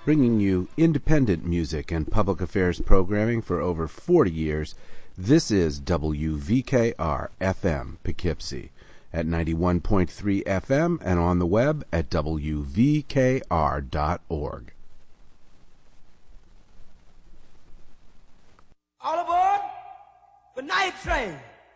Bringing you independent music and public affairs programming for over 40 years, this is WVKR-FM Poughkeepsie at 91.3 FM and on the web at wvkr.org. All aboard the Night Train.